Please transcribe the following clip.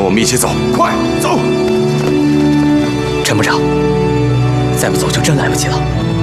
我们一起走，快走！ 陈部长，再不走就真来不及了。